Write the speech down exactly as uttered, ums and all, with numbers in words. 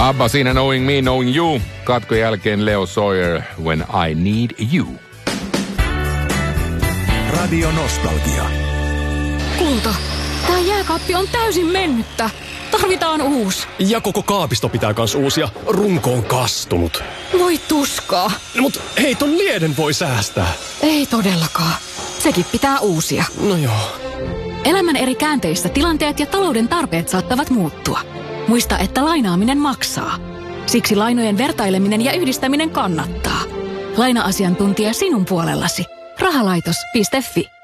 Abba siinä Knowing Me, Knowing You. Katkon jälkeen Leo Sawyer, When I Need You. Radio Nostalgia. Kulta, tää jääkaappi on täysin mennyttä. Tarvitaan uusi. Ja koko kaapisto pitää kans uusia. Runko on kastunut. Voi tuskaa. No, mut hei, ton lieden voi säästää. Ei todellakaan. Sekin pitää uusia. No joo. Elämän eri käänteissä tilanteet ja talouden tarpeet saattavat muuttua. Muista, että lainaaminen maksaa. Siksi lainojen vertaileminen ja yhdistäminen kannattaa. Laina-asiantuntija sinun puolellasi. Rahalaitos piste fi